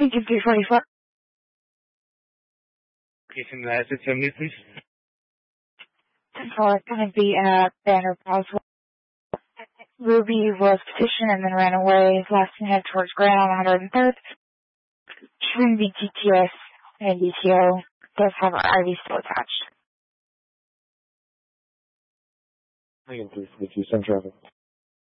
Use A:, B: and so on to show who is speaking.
A: Lincoln 344.
B: Location that is 70, please.
A: Central is going to be at Banner Boswell. Ruby was petitioned and then ran away. Last seen head towards Grand on 103rd. Shouldn't be GTS and DTO. Does have our IV still attached.
C: Lincoln 342, send traffic.